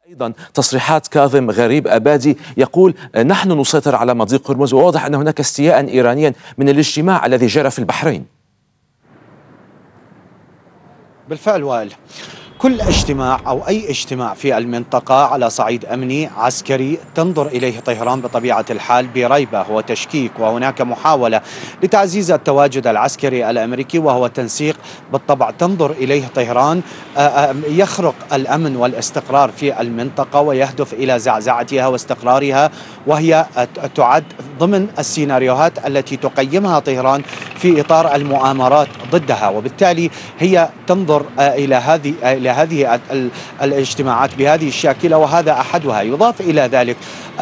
أيضا تصريحات كاظم غريب أبادي يقول نحن نسيطر على مضيق هرمز، وواضح أن هناك استياء إيرانيا من الاجتماع الذي جرى في البحرين. بالفعل وائل، كل اجتماع أو أي اجتماع في المنطقة على صعيد أمني عسكري تنظر إليه طهران بطبيعة الحال بريبة وتشكيك، وهناك محاولة لتعزيز التواجد العسكري الأمريكي وهو تنسيق بالطبع تنظر إليه طهران يخرق الأمن والاستقرار في المنطقة ويهدف إلى زعزعتها واستقرارها، وهي تعد ضمن السيناريوهات التي تقيمها طهران في إطار المؤامرات ضدها، وبالتالي هي تنظر إلى هذه الاجتماعات بهذه الشاكلة، وهذا أحدها. يضاف إلى ذلك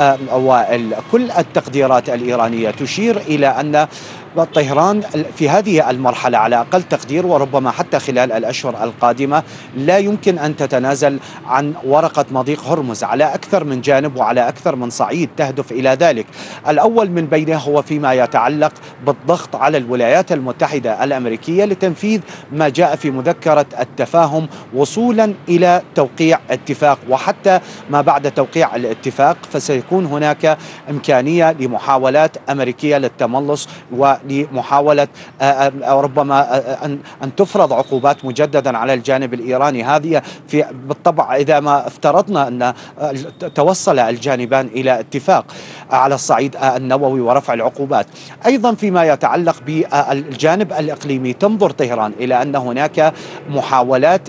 كل التقديرات الإيرانية تشير إلى أن طهران في هذه المرحلة على أقل تقدير وربما حتى خلال الأشهر القادمة لا يمكن أن تتنازل عن ورقة مضيق هرمز على أكثر من جانب وعلى أكثر من صعيد تهدف إلى ذلك. الأول من بينه هو فيما يتعلق بالضغط على الولايات المتحدة الأمريكية لتنفيذ ما جاء في مذكرة التفاهم وصولا إلى توقيع اتفاق، وحتى ما بعد توقيع الاتفاق فسيكون هناك إمكانية لمحاولات أمريكية للتملص ولمحاولة ربما أن تفرض عقوبات مجددا على الجانب الإيراني. هذه بالطبع إذا ما افترضنا أن توصل الجانبان إلى اتفاق على الصعيد النووي ورفع العقوبات. أيضا فيما يتعلق بالجانب الإقليمي تنظر طهران إلى أن هناك محاولات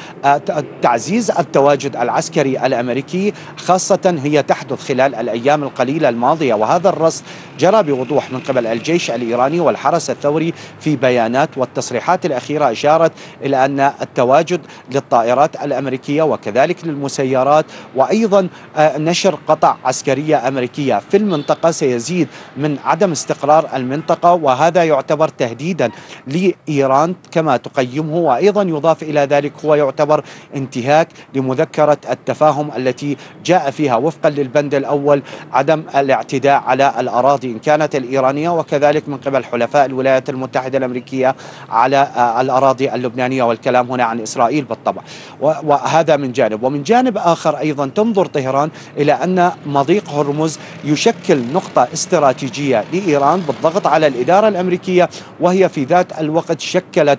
لتعزيز التواجد العسكري الأمريكي، خاصة هي تحدث خلال الأيام القليلة الماضية، وهذا الرصد جرى بوضوح من قبل الجيش الإيراني والحرس الثوري في بيانات، والتصريحات الأخيرة أشارت إلى أن التواجد للطائرات الأمريكية وكذلك للمسيرات وأيضا نشر قطع عسكرية أمريكية في المنطقة سيزيد من عدم استقرار المنطقة، وهذا يعتبر تهديدا لإيران كما تقيمه. وأيضا يضاف إلى ذلك هو يعتبر انتهاك لمذكرة التفاهم التي جاء فيها وفقا للبند الأول عدم الاعتداء على الأراضي إن كانت الإيرانية وكذلك من قبل حلفاء الولايات المتحدة الأمريكية على الأراضي اللبنانية، والكلام هنا عن إسرائيل بالطبع. وهذا من جانب، ومن جانب آخر أيضا تنظر طهران إلى أن مضيق هرمز يشكل نقطة استراتيجية لإيران بالضغط على الإدارة الأمريكية، وهي في ذات الوقت شكلت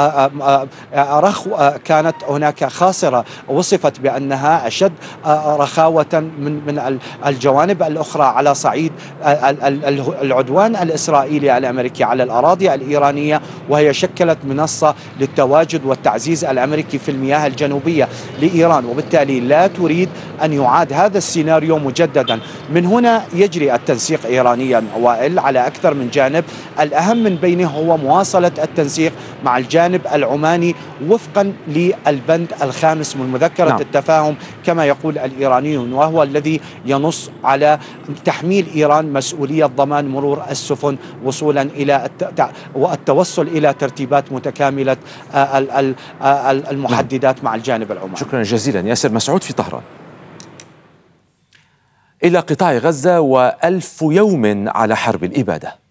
كانت هناك خاسرة وصفت بأنها أشد رخاوة من الجوانب الأخرى على صعيد العدوان الإسرائيلي الأمريكي على الأراضي الإيرانية، وهي شكلت منصة للتواجد والتعزيز الأمريكي في المياه الجنوبية لإيران، وبالتالي لا تريد أن يعاد هذا السيناريو مجددا. من هنا يجري التنسيق إيرانيا وائل على أكثر من جانب، الأهم من بينه هو مواصلة التنسيق مع الجانب العماني وفقا للبند الخامس من مذكرة التفاهم كما يقول الإيرانيون، وهو الذي ينص على تحميل إيران مسؤولية ضمان مرور السفن وصولا إلى والتوصل إلى ترتيبات متكاملة المحددات مع الجانب العماني. شكرا جزيلا ياسر مسعود في طهران. إلى قطاع غزة و1000 يوم على حرب الإبادة.